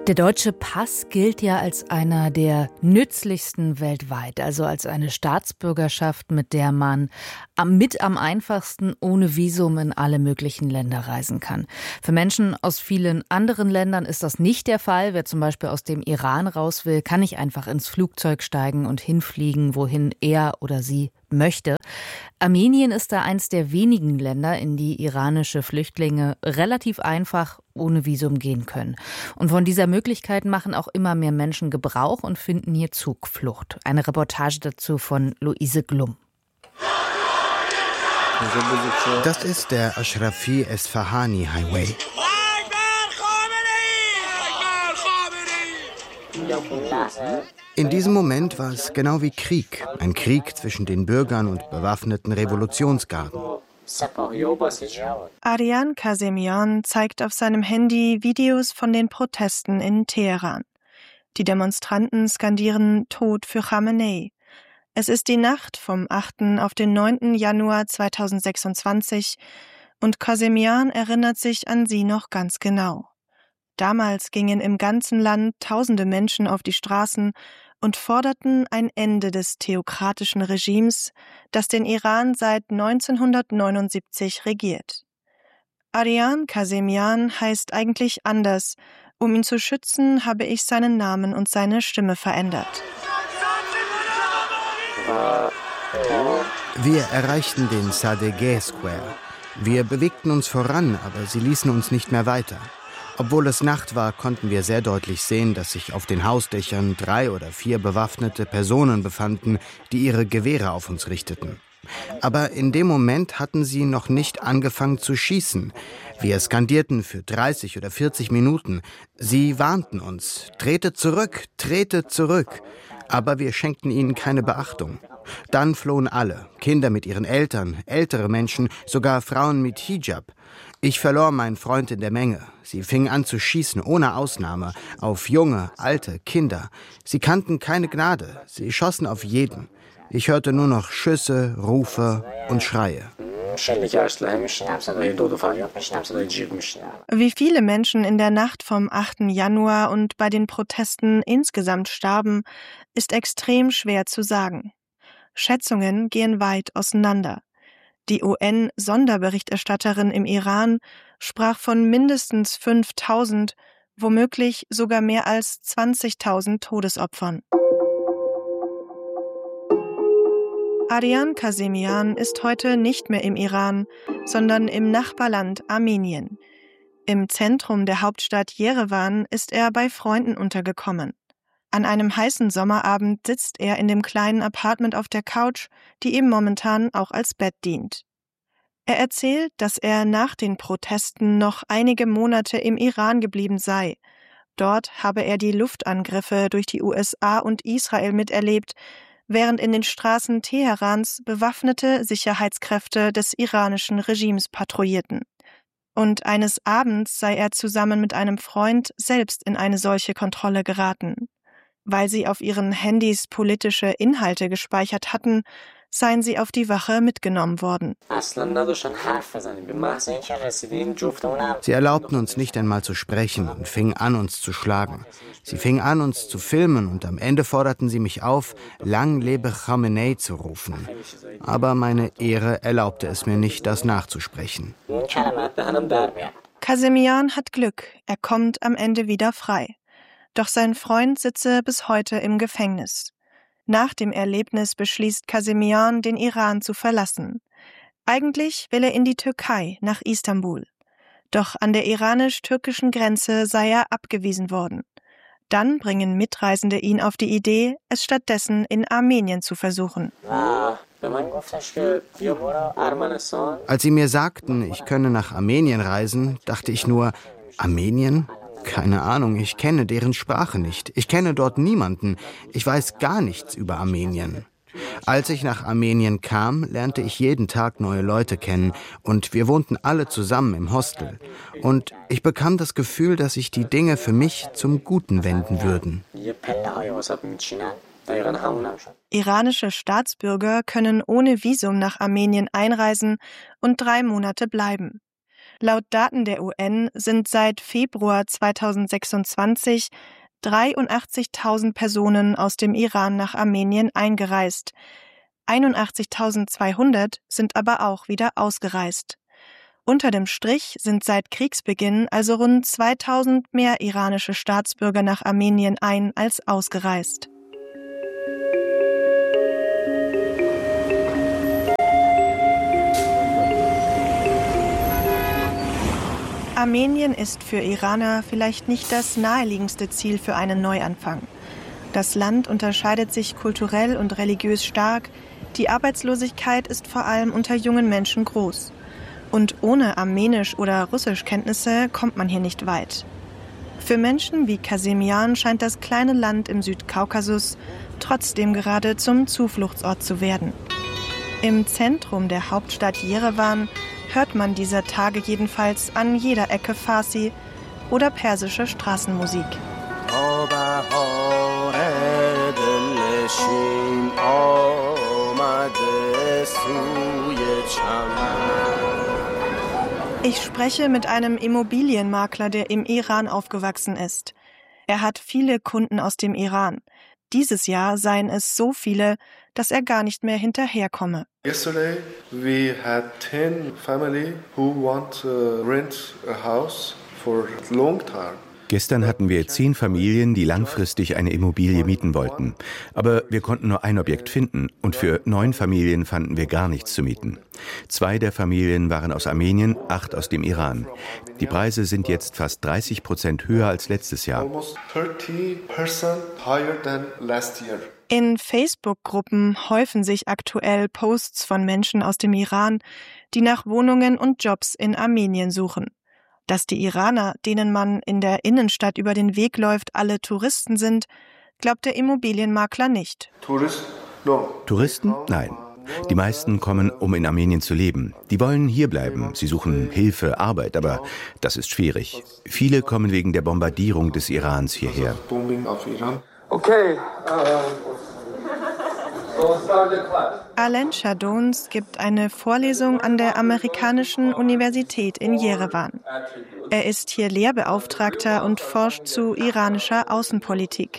Der deutsche Pass gilt ja als einer der nützlichsten weltweit, also als eine Staatsbürgerschaft, mit der man am einfachsten ohne Visum in alle möglichen Länder reisen kann. Für Menschen aus vielen anderen Ländern ist das nicht der Fall. Wer zum Beispiel aus dem Iran raus will, kann nicht einfach ins Flugzeug steigen und hinfliegen, wohin er oder sie möchte. Armenien ist da eins der wenigen Länder, in die iranische Flüchtlinge relativ einfach ohne Visum gehen können. Und von dieser Möglichkeit machen auch immer mehr Menschen Gebrauch und finden hier Zugflucht. Eine Reportage dazu von Luise Glum. Das ist der Ashrafi-Esfahani Highway. In diesem Moment war es genau wie Krieg. Ein Krieg zwischen den Bürgern und bewaffneten Revolutionsgarden. Aryan Kasemian zeigt auf seinem Handy Videos von den Protesten in Teheran. Die Demonstranten skandieren Tod für Khamenei. Es ist die Nacht vom 8. auf den 9. Januar 2026 und Kasemian erinnert sich an sie noch ganz genau. Damals gingen im ganzen Land tausende Menschen auf die Straßen und forderten ein Ende des theokratischen Regimes, das den Iran seit 1979 regiert. Aryan Kasemian heißt eigentlich anders. Um ihn zu schützen, habe ich seinen Namen und seine Stimme verändert. Wir erreichten den Sadegh Square. Wir bewegten uns voran, aber sie ließen uns nicht mehr weiter. Obwohl es Nacht war, konnten wir sehr deutlich sehen, dass sich auf den Hausdächern 3 oder 4 bewaffnete Personen befanden, die ihre Gewehre auf uns richteten. Aber in dem Moment hatten sie noch nicht angefangen zu schießen. Wir skandierten für 30 oder 40 Minuten. Sie warnten uns, tretet zurück, tretet zurück. Aber wir schenkten ihnen keine Beachtung. Dann flohen alle, Kinder mit ihren Eltern, ältere Menschen, sogar Frauen mit Hijab. Ich verlor meinen Freund in der Menge. Sie fingen an zu schießen, ohne Ausnahme, auf junge, alte, Kinder. Sie kannten keine Gnade. Sie schossen auf jeden. Ich hörte nur noch Schüsse, Rufe und Schreie. Wie viele Menschen in der Nacht vom 8. Januar und bei den Protesten insgesamt starben, ist extrem schwer zu sagen. Schätzungen gehen weit auseinander. Die UN-Sonderberichterstatterin im Iran sprach von mindestens 5.000, womöglich sogar mehr als 20.000 Todesopfern. Aryan Kasemian ist heute nicht mehr im Iran, sondern im Nachbarland Armenien. Im Zentrum der Hauptstadt Jerewan ist er bei Freunden untergekommen. An einem heißen Sommerabend sitzt er in dem kleinen Apartment auf der Couch, die ihm momentan auch als Bett dient. Er erzählt, dass er nach den Protesten noch einige Monate im Iran geblieben sei. Dort habe er die Luftangriffe durch die USA und Israel miterlebt, während in den Straßen Teherans bewaffnete Sicherheitskräfte des iranischen Regimes patrouillierten. Und eines Abends sei er zusammen mit einem Freund selbst in eine solche Kontrolle geraten. Weil sie auf ihren Handys politische Inhalte gespeichert hatten, seien sie auf die Wache mitgenommen worden. Sie erlaubten uns nicht einmal zu sprechen und fingen an, uns zu schlagen. Sie fingen an, uns zu filmen und am Ende forderten sie mich auf, Lang lebe Khamenei zu rufen. Aber meine Ehre erlaubte es mir nicht, das nachzusprechen. Kasemian hat Glück, er kommt am Ende wieder frei. Doch sein Freund sitze bis heute im Gefängnis. Nach dem Erlebnis beschließt Kasemian, den Iran zu verlassen. Eigentlich will er in die Türkei, nach Istanbul. Doch an der iranisch-türkischen Grenze sei er abgewiesen worden. Dann bringen Mitreisende ihn auf die Idee, es stattdessen in Armenien zu versuchen. Als sie mir sagten, ich könne nach Armenien reisen, dachte ich nur, Armenien? Keine Ahnung, ich kenne deren Sprache nicht. Ich kenne dort niemanden. Ich weiß gar nichts über Armenien. Als ich nach Armenien kam, lernte ich jeden Tag neue Leute kennen und wir wohnten alle zusammen im Hostel. Und ich bekam das Gefühl, dass sich die Dinge für mich zum Guten wenden würden. Iranische Staatsbürger können ohne Visum nach Armenien einreisen und 3 Monate bleiben. Laut Daten der UN sind seit Februar 2026 83.000 Personen aus dem Iran nach Armenien eingereist. 81.200 sind aber auch wieder ausgereist. Unter dem Strich sind seit Kriegsbeginn also rund 2.000 mehr iranische Staatsbürger nach Armenien ein- als ausgereist. Armenien ist für Iraner vielleicht nicht das naheliegendste Ziel für einen Neuanfang. Das Land unterscheidet sich kulturell und religiös stark, die Arbeitslosigkeit ist vor allem unter jungen Menschen groß. Und ohne Armenisch- oder Russischkenntnisse kommt man hier nicht weit. Für Menschen wie Kasemian scheint das kleine Land im Südkaukasus trotzdem gerade zum Zufluchtsort zu werden. Im Zentrum der Hauptstadt Jerewan hört man dieser Tage jedenfalls an jeder Ecke Farsi oder persische Straßenmusik. Ich spreche mit einem Immobilienmakler, der im Iran aufgewachsen ist. Er hat viele Kunden aus dem Iran. Dieses Jahr seien es so viele, dass er gar nicht mehr hinterherkomme. Yesterday we had 10 family who want to rent a house for a long time. Gestern hatten wir 10 Familien, die langfristig eine Immobilie mieten wollten. Aber wir konnten nur ein Objekt finden und für 9 Familien fanden wir gar nichts zu mieten. 2 der Familien waren aus Armenien, 8 aus dem Iran. Die Preise sind jetzt fast 30% höher als letztes Jahr. Almost 30% higher than last year. In Facebook-Gruppen häufen sich aktuell Posts von Menschen aus dem Iran, die nach Wohnungen und Jobs in Armenien suchen. Dass die Iraner, denen man in der Innenstadt über den Weg läuft, alle Touristen sind, glaubt der Immobilienmakler nicht. Touristen? Nein. Die meisten kommen, um in Armenien zu leben. Die wollen hierbleiben. Sie suchen Hilfe, Arbeit, aber das ist schwierig. Viele kommen wegen der Bombardierung des Irans hierher. Okay. Alen Shadons gibt eine Vorlesung an der amerikanischen Universität in Jerewan. Er ist hier Lehrbeauftragter und forscht zu iranischer Außenpolitik.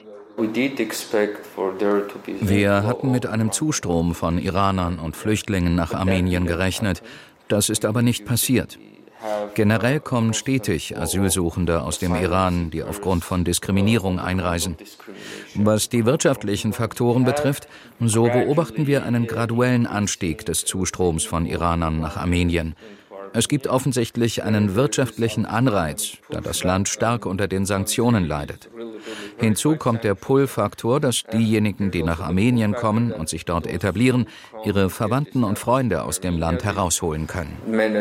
Wir hatten mit einem Zustrom von Iranern und Flüchtlingen nach Armenien gerechnet. Das ist aber nicht passiert. Generell kommen stetig Asylsuchende aus dem Iran, die aufgrund von Diskriminierung einreisen. Was die wirtschaftlichen Faktoren betrifft, so beobachten wir einen graduellen Anstieg des Zustroms von Iranern nach Armenien. Es gibt offensichtlich einen wirtschaftlichen Anreiz, da das Land stark unter den Sanktionen leidet. Hinzu kommt der Pull-Faktor, dass diejenigen, die nach Armenien kommen und sich dort etablieren, ihre Verwandten und Freunde aus dem Land herausholen können.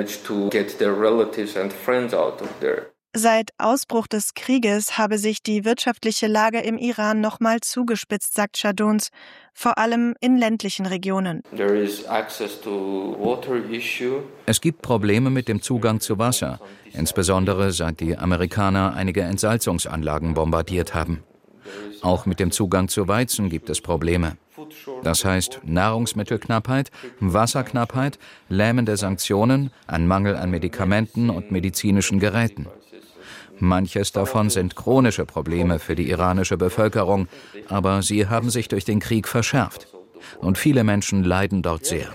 Seit Ausbruch des Krieges habe sich die wirtschaftliche Lage im Iran nochmal zugespitzt, sagt Shadons, vor allem in ländlichen Regionen. Es gibt Probleme mit dem Zugang zu Wasser, insbesondere seit die Amerikaner einige Entsalzungsanlagen bombardiert haben. Auch mit dem Zugang zu Weizen gibt es Probleme. Das heißt Nahrungsmittelknappheit, Wasserknappheit, lähmende Sanktionen, ein Mangel an Medikamenten und medizinischen Geräten. Manches davon sind chronische Probleme für die iranische Bevölkerung, aber sie haben sich durch den Krieg verschärft. Und viele Menschen leiden dort sehr.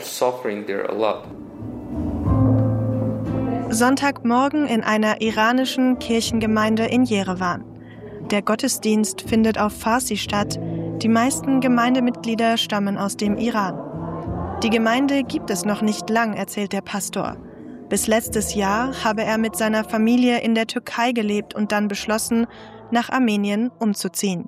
Sonntagmorgen in einer iranischen Kirchengemeinde in Jerewan. Der Gottesdienst findet auf Farsi statt. Die meisten Gemeindemitglieder stammen aus dem Iran. Die Gemeinde gibt es noch nicht lang, erzählt der Pastor. Bis letztes Jahr habe er mit seiner Familie in der Türkei gelebt und dann beschlossen, nach Armenien umzuziehen.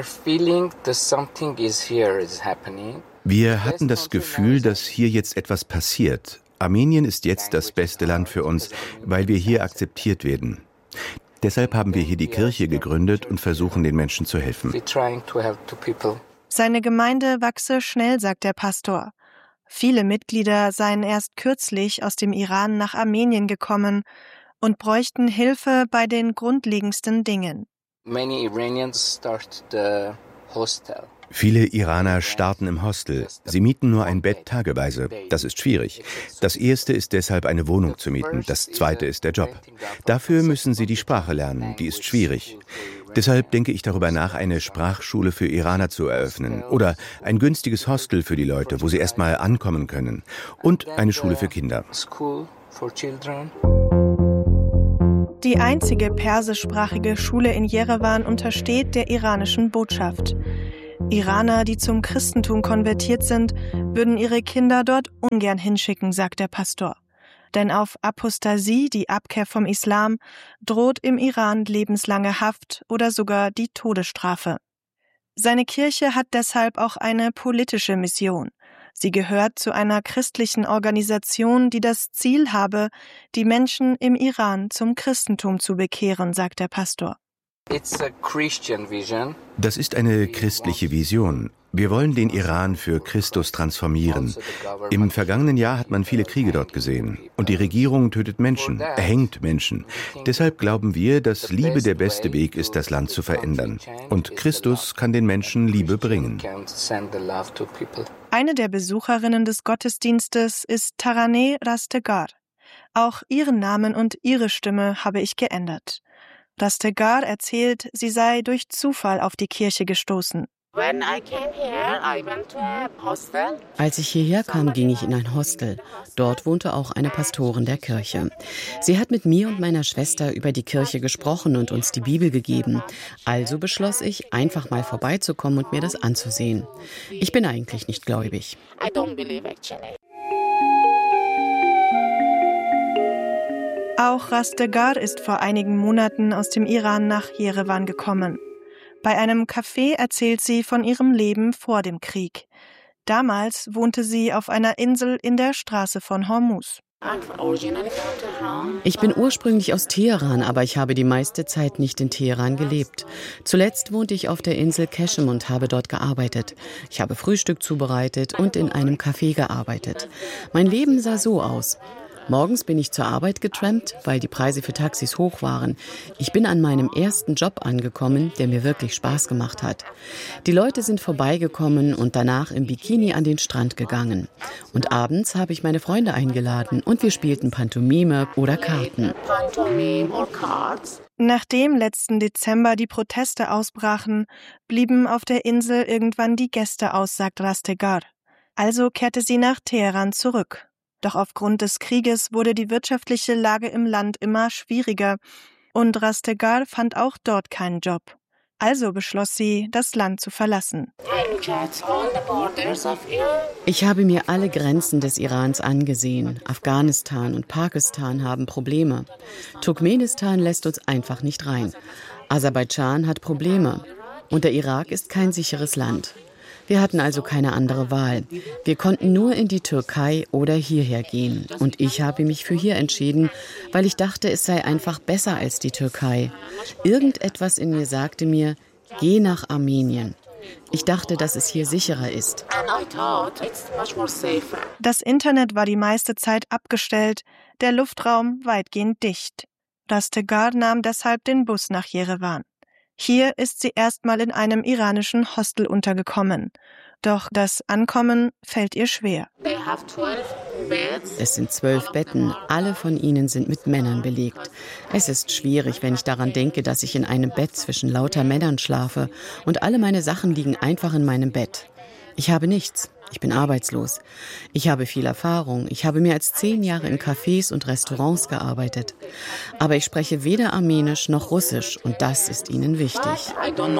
Wir hatten das Gefühl, dass hier jetzt etwas passiert. Armenien ist jetzt das beste Land für uns, weil wir hier akzeptiert werden. Deshalb haben wir hier die Kirche gegründet und versuchen, den Menschen zu helfen. Seine Gemeinde wachse schnell, sagt der Pastor. Viele Mitglieder seien erst kürzlich aus dem Iran nach Armenien gekommen und bräuchten Hilfe bei den grundlegendsten Dingen. Viele Iraner starten im Hostel. Sie mieten nur ein Bett tageweise. Das ist schwierig. Das erste ist deshalb, eine Wohnung zu mieten. Das zweite ist der Job. Dafür müssen sie die Sprache lernen. Die ist schwierig. Deshalb denke ich darüber nach, eine Sprachschule für Iraner zu eröffnen. Oder ein günstiges Hostel für die Leute, wo sie erst mal ankommen können. Und eine Schule für Kinder. Die einzige persischsprachige Schule in Jerewan untersteht der iranischen Botschaft. Iraner, die zum Christentum konvertiert sind, würden ihre Kinder dort ungern hinschicken, sagt der Pastor. Denn auf Apostasie, die Abkehr vom Islam, droht im Iran lebenslange Haft oder sogar die Todesstrafe. Seine Kirche hat deshalb auch eine politische Mission. Sie gehört zu einer christlichen Organisation, die das Ziel habe, die Menschen im Iran zum Christentum zu bekehren, sagt der Pastor. Das ist eine christliche Vision. Wir wollen den Iran für Christus transformieren. Im vergangenen Jahr hat man viele Kriege dort gesehen. Und die Regierung tötet Menschen, erhängt Menschen. Deshalb glauben wir, dass Liebe der beste Weg ist, das Land zu verändern. Und Christus kann den Menschen Liebe bringen. Eine der Besucherinnen des Gottesdienstes ist Taraneh Rastegar. Auch ihren Namen und ihre Stimme habe ich geändert. Rastegar erzählt, sie sei durch Zufall auf die Kirche gestoßen. Als ich hierher kam, ging ich in ein Hostel. Dort wohnte auch eine Pastorin der Kirche. Sie hat mit mir und meiner Schwester über die Kirche gesprochen und uns die Bibel gegeben. Also beschloss ich, einfach mal vorbeizukommen und mir das anzusehen. Ich bin eigentlich nicht gläubig. Auch Rastegar ist vor einigen Monaten aus dem Iran nach Jerewan gekommen. Bei einem Café erzählt sie von ihrem Leben vor dem Krieg. Damals wohnte sie auf einer Insel in der Straße von Hormuz. Ich bin ursprünglich aus Teheran, aber ich habe die meiste Zeit nicht in Teheran gelebt. Zuletzt wohnte ich auf der Insel Keshem und habe dort gearbeitet. Ich habe Frühstück zubereitet und in einem Café gearbeitet. Mein Leben sah so aus. Morgens bin ich zur Arbeit getrampt, weil die Preise für Taxis hoch waren. Ich bin an meinem ersten Job angekommen, der mir wirklich Spaß gemacht hat. Die Leute sind vorbeigekommen und danach im Bikini an den Strand gegangen. Und abends habe ich meine Freunde eingeladen und wir spielten Pantomime oder Karten. Nachdem letzten Dezember die Proteste ausbrachen, blieben auf der Insel irgendwann die Gäste aus, sagt Rastegar. Also kehrte sie nach Teheran zurück. Doch aufgrund des Krieges wurde die wirtschaftliche Lage im Land immer schwieriger und Rastegar fand auch dort keinen Job. Also beschloss sie, das Land zu verlassen. Ich habe mir alle Grenzen des Irans angesehen. Afghanistan und Pakistan haben Probleme. Turkmenistan lässt uns einfach nicht rein. Aserbaidschan hat Probleme. Und der Irak ist kein sicheres Land. Wir hatten also keine andere Wahl. Wir konnten nur in die Türkei oder hierher gehen. Und ich habe mich für hier entschieden, weil ich dachte, es sei einfach besser als die Türkei. Irgendetwas in mir sagte mir, geh nach Armenien. Ich dachte, dass es hier sicherer ist. Das Internet war die meiste Zeit abgestellt, der Luftraum weitgehend dicht. Rastegar nahm deshalb den Bus nach Jerewan. Hier ist sie erstmal in einem iranischen Hostel untergekommen. Doch das Ankommen fällt ihr schwer. Es sind 12 Betten, alle von ihnen sind mit Männern belegt. Es ist schwierig, wenn ich daran denke, dass ich in einem Bett zwischen lauter Männern schlafe und alle meine Sachen liegen einfach in meinem Bett. Ich habe nichts. Ich bin arbeitslos. Ich habe viel Erfahrung. Ich habe mehr als 10 Jahre in Cafés und Restaurants gearbeitet. Aber ich spreche weder Armenisch noch Russisch und das ist ihnen wichtig.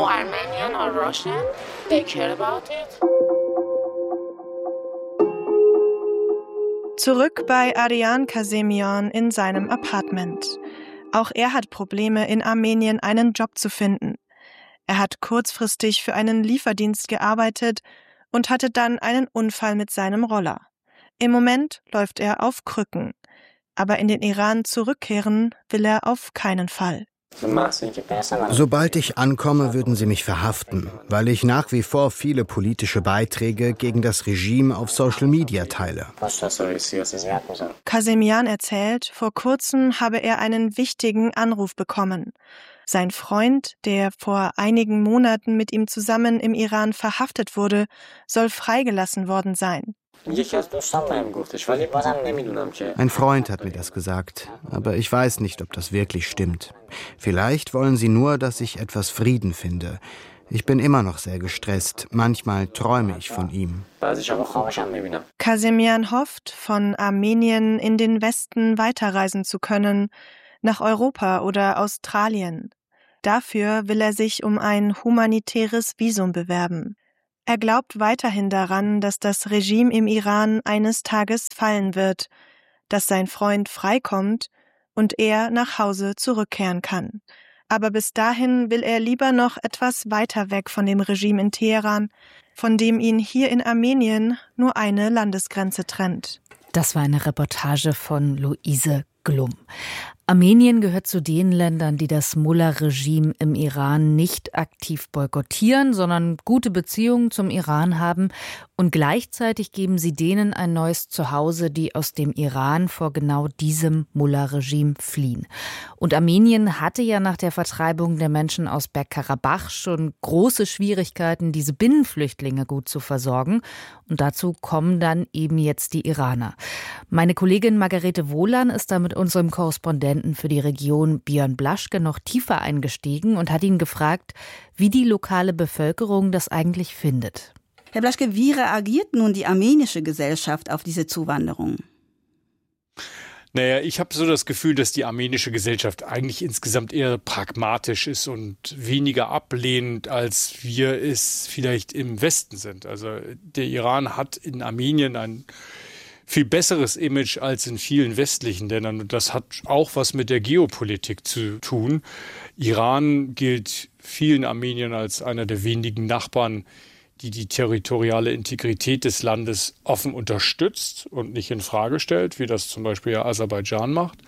Zurück bei Arian Kasemian in seinem Apartment. Auch er hat Probleme, in Armenien einen Job zu finden. Er hat kurzfristig für einen Lieferdienst gearbeitet und hatte dann einen Unfall mit seinem Roller. Im Moment läuft er auf Krücken. Aber in den Iran zurückkehren will er auf keinen Fall. Sobald ich ankomme, würden sie mich verhaften, weil ich nach wie vor viele politische Beiträge gegen das Regime auf Social Media teile. Kasemian erzählt, vor kurzem habe er einen wichtigen Anruf bekommen. Sein Freund, der vor einigen Monaten mit ihm zusammen im Iran verhaftet wurde, soll freigelassen worden sein. Ein Freund hat mir das gesagt, aber ich weiß nicht, ob das wirklich stimmt. Vielleicht wollen sie nur, dass ich etwas Frieden finde. Ich bin immer noch sehr gestresst. Manchmal träume ich von ihm. Kasemian hofft, von Armenien in den Westen weiterreisen zu können, nach Europa oder Australien. Dafür will er sich um ein humanitäres Visum bewerben. Er glaubt weiterhin daran, dass das Regime im Iran eines Tages fallen wird, dass sein Freund freikommt und er nach Hause zurückkehren kann. Aber bis dahin will er lieber noch etwas weiter weg von dem Regime in Teheran, von dem ihn hier in Armenien nur eine Landesgrenze trennt. Das war eine Reportage von Luise Glum. Armenien gehört zu den Ländern, die das Mullah-Regime im Iran nicht aktiv boykottieren, sondern gute Beziehungen zum Iran haben. Und gleichzeitig geben sie denen ein neues Zuhause, die aus dem Iran vor genau diesem Mullah-Regime fliehen. Und Armenien hatte ja nach der Vertreibung der Menschen aus Bergkarabach schon große Schwierigkeiten, diese Binnenflüchtlinge gut zu versorgen. Und dazu kommen dann eben jetzt die Iraner. Meine Kollegin Margarete Wohlan ist da mit unserem Korrespondenten für die Region Björn Blaschke noch tiefer eingestiegen und hat ihn gefragt, wie die lokale Bevölkerung das eigentlich findet. Herr Blaschke, wie reagiert nun die armenische Gesellschaft auf diese Zuwanderung? Naja, ich habe so das Gefühl, dass die armenische Gesellschaft eigentlich insgesamt eher pragmatisch ist und weniger ablehnend, als wir es vielleicht im Westen sind. Also der Iran hat in Armenien ein viel besseres Image als in vielen westlichen Ländern. Und das hat auch was mit der Geopolitik zu tun. Iran gilt vielen Armeniern als einer der wenigen Nachbarn, die die territoriale Integrität des Landes offen unterstützt und nicht in Frage stellt, wie das zum Beispiel ja Aserbaidschan macht.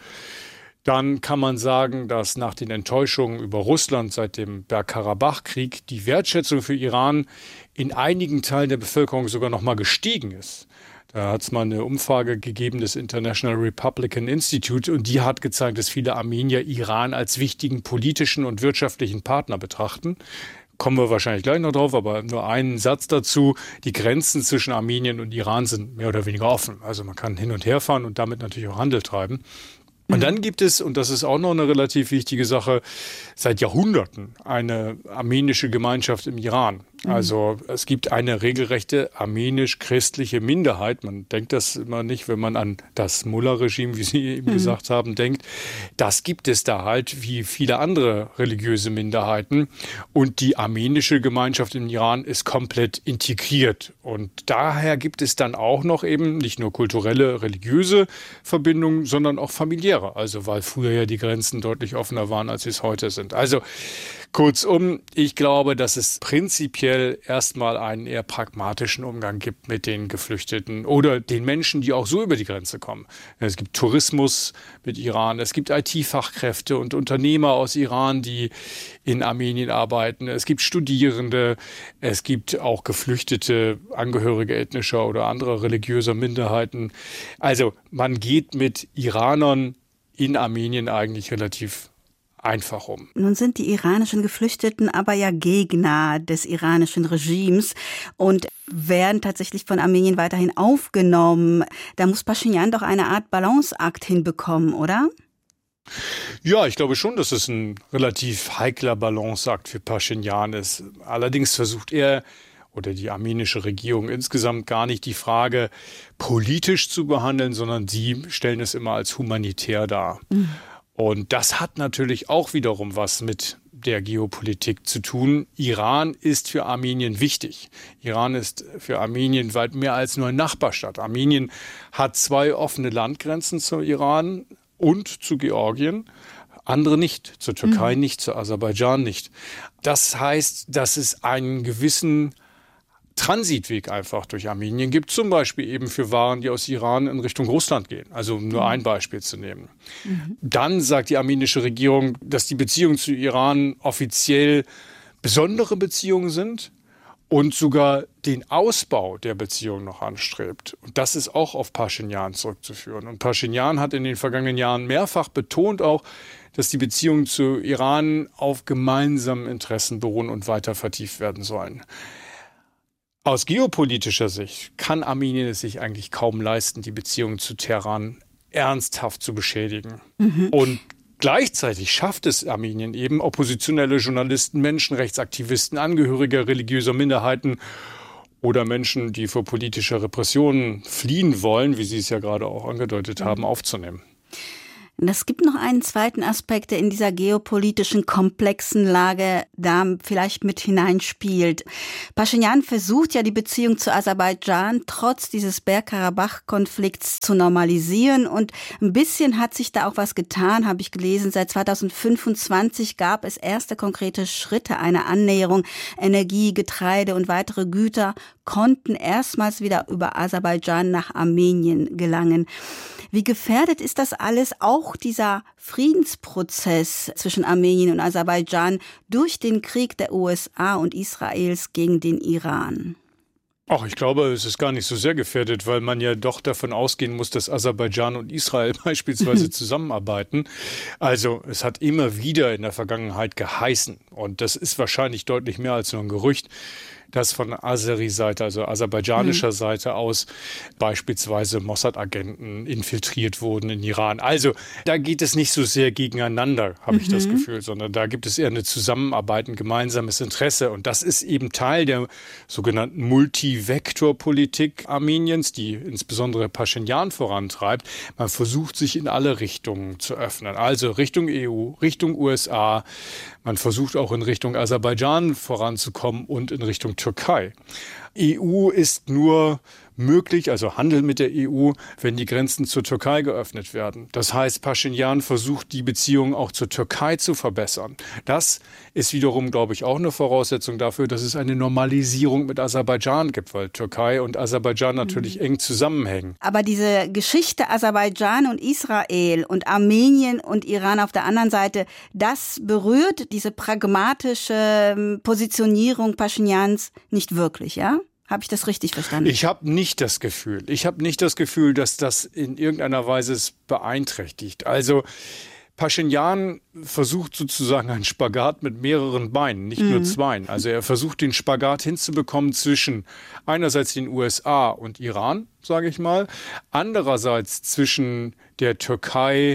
Dann kann man sagen, dass nach den Enttäuschungen über Russland seit dem Bergkarabach-Krieg die Wertschätzung für Iran in einigen Teilen der Bevölkerung sogar noch mal gestiegen ist. Da hat es mal eine Umfrage gegeben des International Republican Institute und die hat gezeigt, dass viele Armenier Iran als wichtigen politischen und wirtschaftlichen Partner betrachten. Kommen wir wahrscheinlich gleich noch drauf, aber nur einen Satz dazu. Die Grenzen zwischen Armenien und Iran sind mehr oder weniger offen. Also man kann hin und her fahren und damit natürlich auch Handel treiben. Und dann gibt es, und das ist auch noch eine relativ wichtige Sache, seit Jahrhunderten eine armenische Gemeinschaft im Iran. Also es gibt eine regelrechte armenisch-christliche Minderheit. Man denkt das immer nicht, wenn man an das Mullah-Regime, wie Sie eben gesagt haben, denkt. Das gibt es da halt wie viele andere religiöse Minderheiten. Und die armenische Gemeinschaft im Iran ist komplett integriert. Und daher gibt es dann auch noch eben nicht nur kulturelle, religiöse Verbindungen, sondern auch familiäre. Also weil früher ja die Grenzen deutlich offener waren, als sie es heute sind. Also kurzum, ich glaube, dass es prinzipiell erstmal einen eher pragmatischen Umgang gibt mit den Geflüchteten oder den Menschen, die auch so über die Grenze kommen. Es gibt Tourismus mit Iran, es gibt IT-Fachkräfte und Unternehmer aus Iran, die in Armenien arbeiten. Es gibt Studierende, es gibt auch geflüchtete Angehörige ethnischer oder anderer religiöser Minderheiten. Also man geht mit Iranern in Armenien eigentlich relativ einfach um. Nun sind die iranischen Geflüchteten aber ja Gegner des iranischen Regimes und werden tatsächlich von Armenien weiterhin aufgenommen. Da muss Paschinjan doch eine Art Balanceakt hinbekommen, oder? Ja, ich glaube schon, dass es ein relativ heikler Balanceakt für Paschinjan ist. Allerdings versucht er oder die armenische Regierung insgesamt gar nicht die Frage politisch zu behandeln, sondern sie stellen es immer als humanitär dar. Und das hat natürlich auch wiederum was mit der Geopolitik zu tun. Iran ist für Armenien wichtig. Iran ist für Armenien weit mehr als nur ein Nachbarstaat. Armenien hat 2 offene Landgrenzen zu Iran und zu Georgien. Andere nicht, zur Türkei nicht, zu Aserbaidschan nicht. Das heißt, dass es einen gewissen Transitweg einfach durch Armenien gibt, zum Beispiel eben für Waren, die aus Iran in Richtung Russland gehen. Also um nur ein Beispiel zu nehmen. Dann sagt die armenische Regierung, dass die Beziehungen zu Iran offiziell besondere Beziehungen sind und sogar den Ausbau der Beziehung noch anstrebt. Und das ist auch auf Paschinjan zurückzuführen. Und Paschinjan hat in den vergangenen Jahren mehrfach betont auch, dass die Beziehungen zu Iran auf gemeinsamen Interessen beruhen und weiter vertieft werden sollen. Aus geopolitischer Sicht kann Armenien es sich eigentlich kaum leisten, die Beziehungen zu Teheran ernsthaft zu beschädigen. Und gleichzeitig schafft es Armenien eben, oppositionelle Journalisten, Menschenrechtsaktivisten, Angehörige religiöser Minderheiten oder Menschen, die vor politischer Repression fliehen wollen, wie Sie es ja gerade auch angedeutet haben, aufzunehmen. Es gibt noch einen zweiten Aspekt, der in dieser geopolitischen komplexen Lage da vielleicht mit hineinspielt. Paschinjan versucht ja, die Beziehung zu Aserbaidschan trotz dieses Bergkarabach-Konflikts zu normalisieren. Und ein bisschen hat sich da auch was getan, habe ich gelesen. Seit 2025 gab es erste konkrete Schritte einer Annäherung. Energie, Getreide und weitere Güter konnten erstmals wieder über Aserbaidschan nach Armenien gelangen. Wie gefährdet ist das alles, auch dieser Friedensprozess zwischen Armenien und Aserbaidschan durch den Krieg der USA und Israels gegen den Iran? Ach, ich glaube, es ist gar nicht so sehr gefährdet, weil man ja doch davon ausgehen muss, dass Aserbaidschan und Israel beispielsweise zusammenarbeiten. Also es hat immer wieder in der Vergangenheit geheißen, und das ist wahrscheinlich deutlich mehr als nur ein Gerücht, dass von Azeri-Seite, also aserbaidschanischer Seite aus beispielsweise Mossad-Agenten infiltriert wurden in Iran. Also da geht es nicht so sehr gegeneinander, habe ich das Gefühl, sondern da gibt es eher eine Zusammenarbeit, ein gemeinsames Interesse. Und das ist eben Teil der sogenannten Multivektor-Politik Armeniens, die insbesondere Paschinjan vorantreibt. Man versucht, sich in alle Richtungen zu öffnen. Also Richtung EU, Richtung USA. Man versucht auch in Richtung Aserbaidschan voranzukommen und in Richtung Türkei. EU ist nur möglich, also Handel mit der EU, wenn die Grenzen zur Türkei geöffnet werden. Das heißt, Paschinjan versucht, die Beziehungen auch zur Türkei zu verbessern. Das ist wiederum, glaube ich, auch eine Voraussetzung dafür, dass es eine Normalisierung mit Aserbaidschan gibt, weil Türkei und Aserbaidschan natürlich eng zusammenhängen. Aber diese Geschichte Aserbaidschan und Israel und Armenien und Iran auf der anderen Seite, das berührt diese pragmatische Positionierung Paschinjans nicht wirklich, ja? Habe ich das richtig verstanden? Ich habe nicht das Gefühl, dass das in irgendeiner Weise es beeinträchtigt. Also Paschinjan versucht sozusagen einen Spagat mit mehreren Beinen, nicht nur zwei. Also er versucht den Spagat hinzubekommen zwischen einerseits den USA und Iran, sage ich mal, andererseits zwischen der Türkei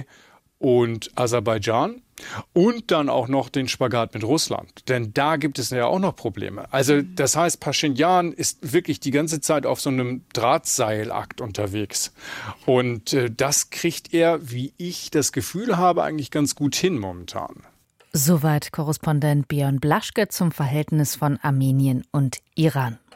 und Aserbaidschan. Und dann auch noch den Spagat mit Russland. Denn da gibt es ja auch noch Probleme. Also das heißt, Paschinjan ist wirklich die ganze Zeit auf so einem Drahtseilakt unterwegs. Und das kriegt er, wie ich das Gefühl habe, eigentlich ganz gut hin momentan. Soweit Korrespondent Björn Blaschke zum Verhältnis von Armenien und Iran.